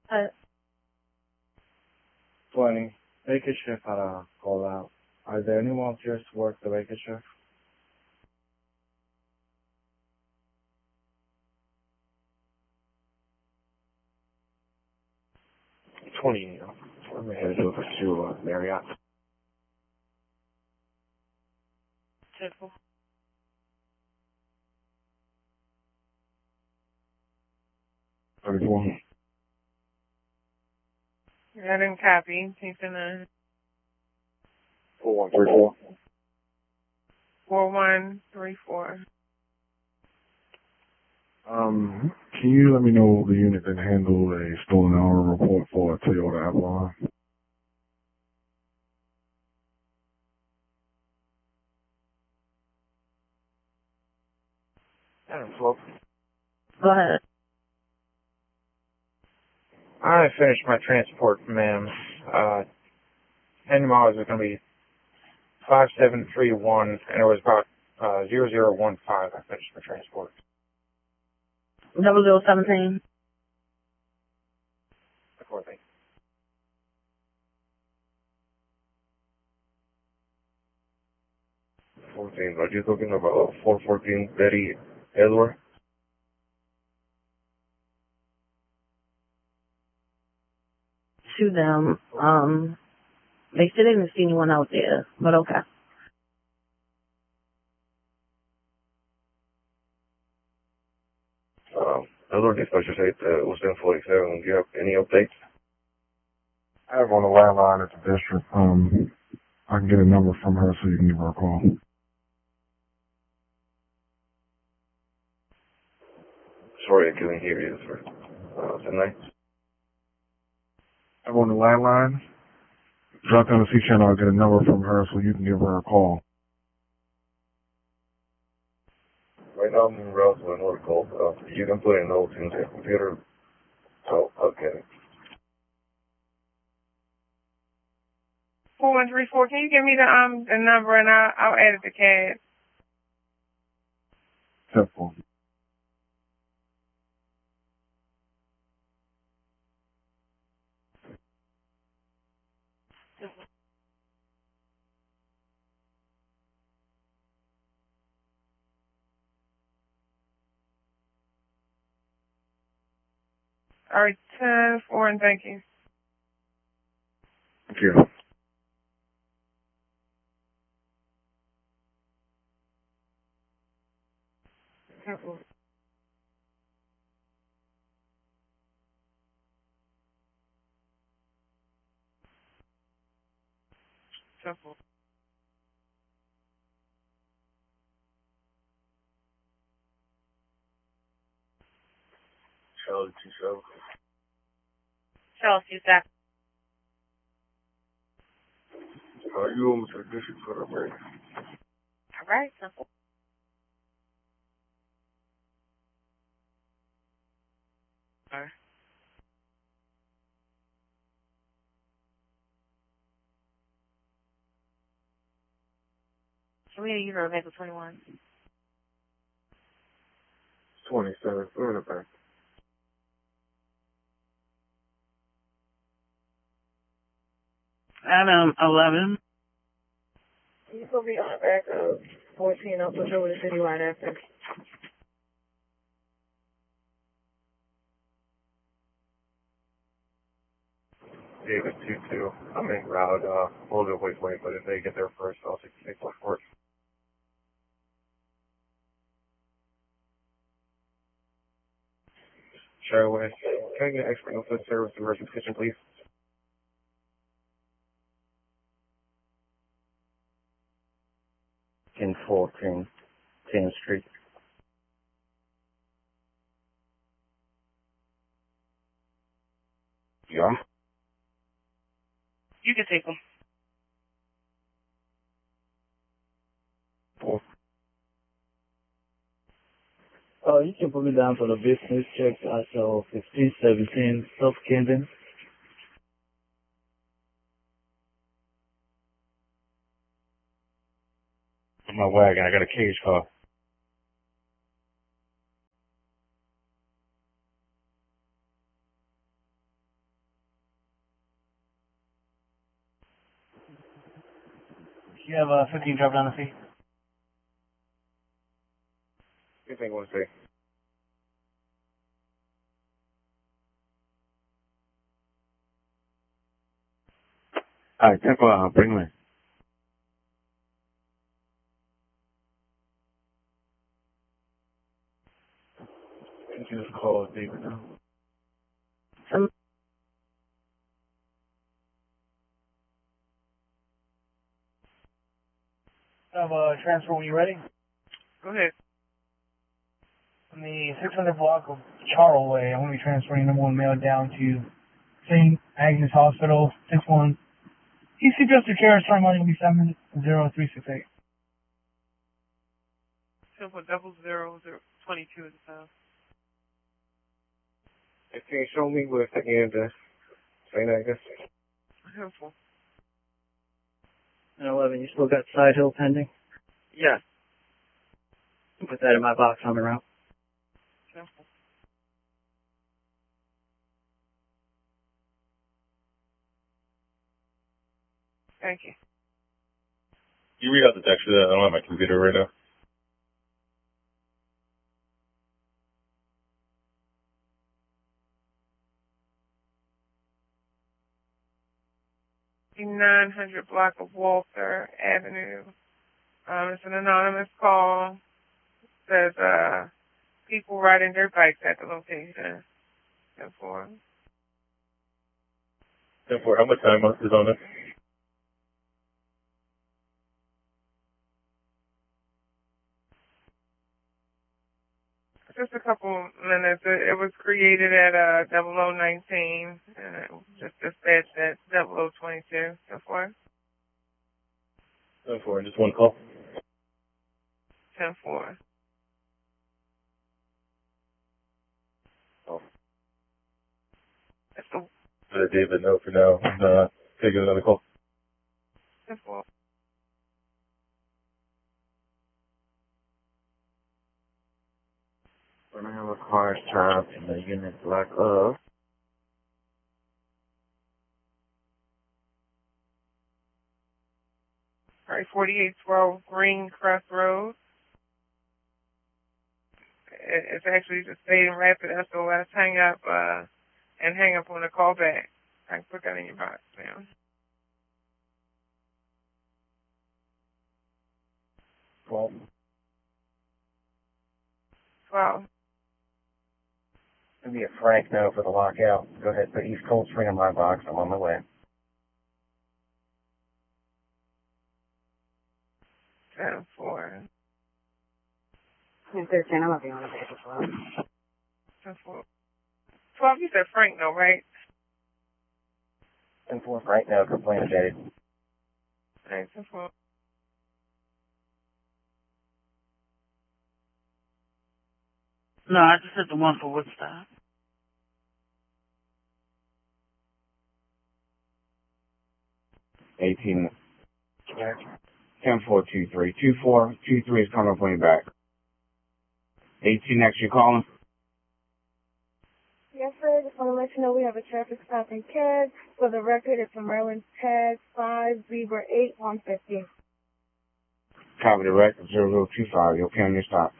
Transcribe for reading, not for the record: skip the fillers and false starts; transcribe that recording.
20. Vacant shift had a call out. Are there any volunteers to work the vacant shift? I'm headed over to Marriott. Simple. Everyone. I didn't copy. He's gonna 4134. 4134. Can you let me know the unit that handled a stolen hour report for a Toyota Avalon? Adam Slope. Go ahead. I finished my transport, ma'am. 10 miles is going to be 5731, and it was about 0015. I finished my transport. 0017. Accordingly. Are you talking about 414 Betty Edward? To them. They said they didn't see anyone out there, but okay. Edward dispatcher said it was 1047. Do you have any updates? I have on the landline at the district. I can get a number from her so you can give her a call. Sorry, I couldn't hear you, sir. Tonight? I'm on the landline. Drop down the C channel. I'll get a number from her so you can give her a call. Right now I'm in route to another call. You can put a note in the computer. So I'll get it. 4134. Can you give me the number and I'll add it to CAD? Simple. All right, 10-4, and thank you. Thank you. Simple. Simple. Charlie 27. Chelsea, that. You almost a district for the break. All right, simple. All right. Can we use our vehicle 21? 27. We're in the back. Adam 11. You're supposed to be on the back of 14. I'll push over the city right after. David 22. I'm en route, a little bit wait, but if they get there first, I'll take the for it. Sherwood, can I get an expert food service emergency kitchen, please? In 14, 10th Street. Yeah. You can take them. You can put me down for the business check at 1517 South Camden. My wagon, I got a cage car. You have a 15 drop down the fee. You think we'll see? Alright, Temple, bring me. You just call David now. Have a transfer when you're ready. Go ahead. From the 600 block of Charles Way, I'm going to be transferring number 1 mail down to St. Agnes Hospital, 61. He suggested care starting money will be 70368. Simple 00022 at the time. Can you show me where it's taking into St. Agnes? Helpful. And 11, you still got Side Hill pending? Yes. Put that in my box on the route. Simple. Thank you. You read out the text for that? I don't have my computer right now. The 900 block of Walter Avenue. It's an anonymous call. Says people riding their bikes at the location. Therefore, How much time is on it? just a couple minutes. It was created at 0019 and it was just dispatched at 0022. Therefore, 10-4, just one call. 10-4. Oh. That's the Let David know for now. I'm taking another call. 10-4. Birmingham requires time in the unit block of All right, 4812 Green Crest Road. It's actually just stayed in rapid SOS. Hang up on the call back. I can put that in your box now. 12. 12. It'll be a Frank now for the lockout. Go ahead, put East Cold Spring in my box. I'm on my way. 10-4. 13, I'm not be on the paper for 10-4. 12, you said Frank, no, right? 10-4 Frank now, complaint updated. All right, 10-4. No, I just said the one for Woodstock. $18. 10-4-2-3. 2-4-2-3 is coming for you back. 18 next, you calling? Yes, sir. Just want to let you know we have a traffic stop in CAD. For the record, it's a Maryland tag 5 Zebra 8 150. Copy the record 0025. You'll pay on your stop.